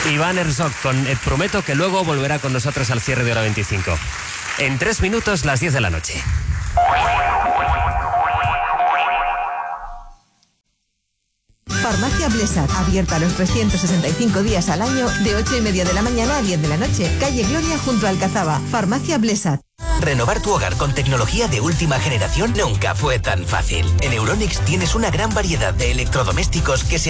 Iván Herzog con Et Prometo, que luego volverá con nosotros al cierre de hora 25. En 3 minutos, las 10 de la noche. Farmacia Blesat, abierta los 365 días al año, de 8:30 de la mañana a 10 de la noche. Calle Gloria, junto a Alcazaba. Farmacia Blesat. Renovar tu hogar con tecnología de última generación nunca fue tan fácil. En Euronics tienes una gran variedad de electrodomésticos que se